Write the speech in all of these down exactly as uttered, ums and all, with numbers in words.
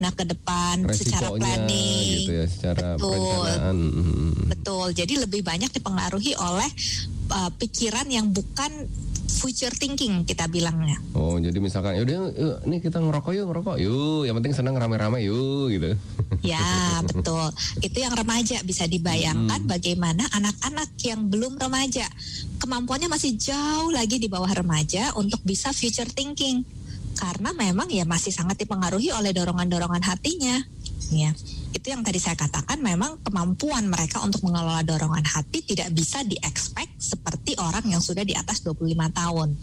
Nah, ke depan resikonya, secara planning gitu ya, secara betul, perencanaan. Betul. Jadi lebih banyak dipengaruhi oleh uh, pikiran yang bukan future thinking kita bilangnya. Oh, jadi misalkan yaudah yuk, nih kita ngerokok yuk, ngerokok yuk, yang penting senang rame-rame yuk gitu. Ya, betul. Itu yang remaja. Bisa dibayangkan hmm. bagaimana anak-anak yang belum remaja, kemampuannya masih jauh lagi di bawah remaja untuk bisa future thinking. Karena memang ya masih sangat dipengaruhi oleh dorongan-dorongan hatinya. Ya, itu yang tadi saya katakan, memang kemampuan mereka untuk mengelola dorongan hati tidak bisa di-expect seperti orang yang sudah di atas dua puluh lima tahun.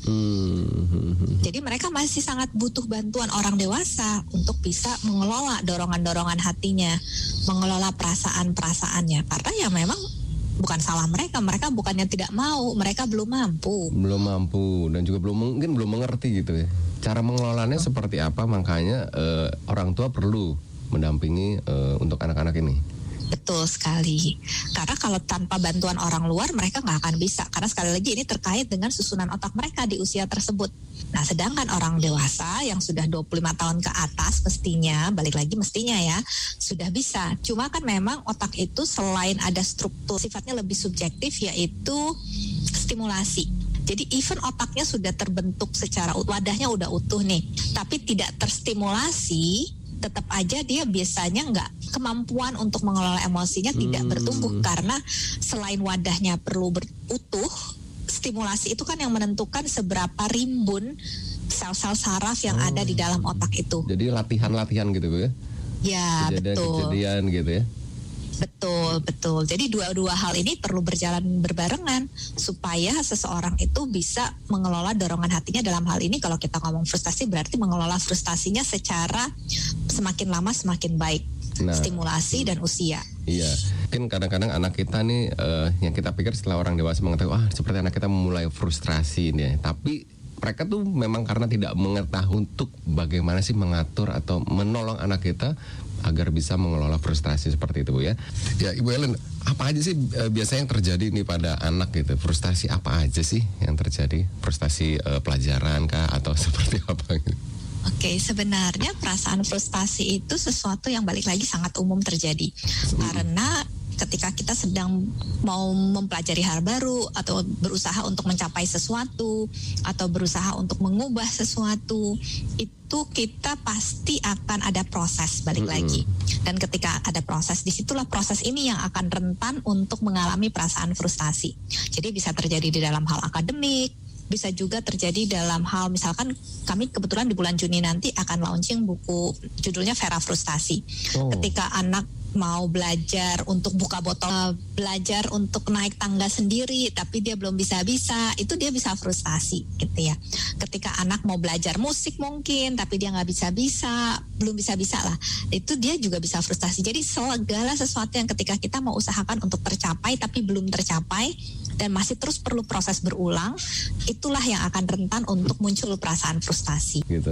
Hmm. Jadi mereka masih sangat butuh bantuan orang dewasa untuk bisa mengelola dorongan-dorongan hatinya, mengelola perasaan-perasaannya. Karena ya memang bukan salah mereka, mereka bukannya tidak mau, mereka belum mampu. Belum mampu dan juga belum mungkin belum mengerti gitu ya. Cara mengelolanya oh. seperti apa, makanya uh, orang tua perlu mendampingi uh, untuk anak-anak ini. Betul sekali. Karena kalau tanpa bantuan orang luar mereka nggak akan bisa. Karena sekali lagi ini terkait dengan susunan otak mereka di usia tersebut. Nah, sedangkan orang dewasa yang sudah dua puluh lima tahun ke atas mestinya, balik lagi mestinya ya, sudah bisa. Cuma kan memang otak itu selain ada struktur sifatnya lebih subjektif, yaitu stimulasi. Jadi even otaknya sudah terbentuk secara wadahnya udah utuh nih, tapi tidak terstimulasi, tetap aja dia biasanya nggak, kemampuan untuk mengelola emosinya tidak hmm. bertumbuh. Karena selain wadahnya perlu berutuh, stimulasi itu kan yang menentukan seberapa rimbun sel-sel saraf yang oh. ada di dalam otak itu. Jadi latihan-latihan gitu ya? Ya, betul. Kejadian gitu ya? Betul, betul. Jadi dua-dua hal ini perlu berjalan berbarengan supaya seseorang itu bisa mengelola dorongan hatinya. Dalam hal ini kalau kita ngomong frustasi berarti mengelola frustasinya secara semakin lama semakin baik. Nah, stimulasi dan usia. Iya, mungkin kadang-kadang anak kita nih uh, yang kita pikir setelah orang dewasa mengetahui, wah seperti anak kita memulai frustrasi nih. Tapi mereka tuh memang karena tidak mengetahui untuk bagaimana sih mengatur atau menolong anak kita agar bisa mengelola frustrasi seperti itu, Bu ya. Ya, Ibu Ellen, apa aja sih e, biasanya yang terjadi nih pada anak gitu? Frustasi apa aja sih yang terjadi? Frustasi e, pelajaran kah atau seperti apa gitu? Oke, sebenarnya perasaan frustasi itu sesuatu yang balik lagi sangat umum terjadi. Hmm. Karena ketika kita sedang mau mempelajari hal baru atau berusaha untuk mencapai sesuatu atau berusaha untuk mengubah sesuatu, itu kita pasti akan ada proses balik mm-hmm. lagi. Dan ketika ada proses, disitulah proses ini yang akan rentan untuk mengalami perasaan frustasi. Jadi bisa terjadi di dalam hal akademik, bisa juga terjadi dalam hal, misalkan kami kebetulan di bulan Juni nanti akan launching buku judulnya Vera Frustasi. Oh. Ketika anak mau belajar untuk buka botol, belajar untuk naik tangga sendiri, tapi dia belum bisa-bisa, itu dia bisa frustasi gitu ya. Ketika anak mau belajar musik mungkin, tapi dia nggak bisa-bisa, belum bisa-bisa lah, itu dia juga bisa frustasi. Jadi segala sesuatu yang ketika kita mau usahakan untuk tercapai, tapi belum tercapai, dan masih terus perlu proses berulang, itulah yang akan rentan untuk muncul perasaan frustasi. Gitu.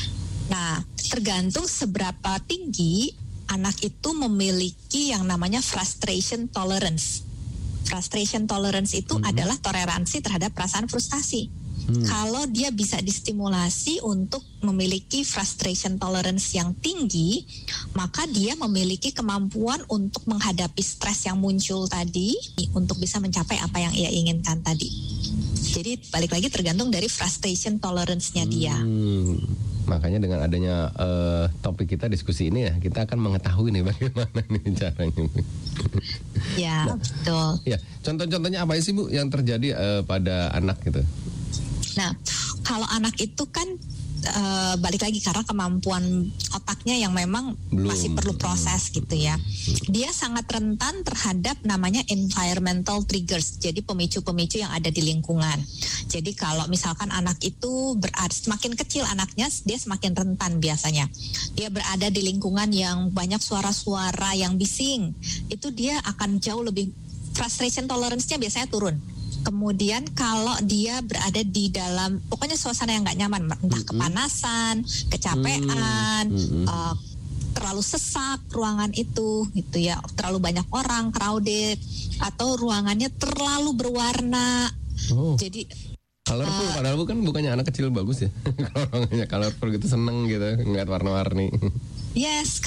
Nah, tergantung seberapa tinggi anak itu memiliki yang namanya frustration tolerance. Frustration tolerance itu hmm. adalah toleransi terhadap perasaan frustasi. Hmm. Kalau dia bisa distimulasi untuk memiliki frustration tolerance yang tinggi, maka dia memiliki kemampuan untuk menghadapi stres yang muncul tadi, untuk bisa mencapai apa yang ia inginkan tadi. Jadi balik lagi tergantung dari frustration tolerance-nya dia. Hmm. Makanya dengan adanya uh, topik kita diskusi ini ya, kita akan mengetahui nih bagaimana nih caranya. Ya, nah, betul. Ya, contoh-contohnya apa sih Bu yang terjadi uh, pada anak gitu? Nah, kalau anak itu kan uh, balik lagi karena kemampuan otaknya yang memang Belum. masih perlu proses gitu ya. Dia sangat rentan terhadap namanya environmental triggers. Jadi pemicu-pemicu yang ada di lingkungan. Jadi kalau misalkan anak itu berada, semakin kecil anaknya, dia semakin rentan biasanya. Dia berada di lingkungan yang banyak suara-suara yang bising, itu dia akan jauh lebih, frustration tolerance-nya biasanya turun. Kemudian kalau dia berada di dalam, pokoknya suasana yang nggak nyaman, entah kepanasan, kecapean, mm-hmm. uh, terlalu sesak ruangan itu, gitu ya, terlalu banyak orang, crowded, atau ruangannya terlalu berwarna. Oh. Jadi colorful, uh, padahal bukan bukannya anak kecil bagus ya. Kalau orangnya colorful gitu seneng gitu ngeliat warna-warni. Yes,